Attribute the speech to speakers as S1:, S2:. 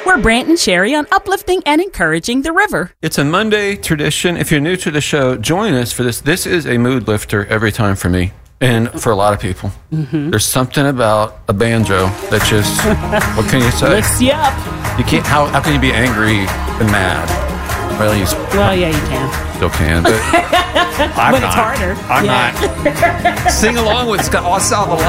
S1: We're Brant and Sherry on uplifting and encouraging the river.
S2: It's a Monday tradition. If you're new to the show, join us for this. This is a mood lifter every time for me and for a lot of people. Mm-hmm. There's something about a banjo that just, what can you say?
S1: Lifts you up.
S2: You can't. How can you be angry and mad? Well,
S1: yeah, you can.
S2: Still can, but
S1: When it's harder.
S2: I'm not. Sing along with Scott.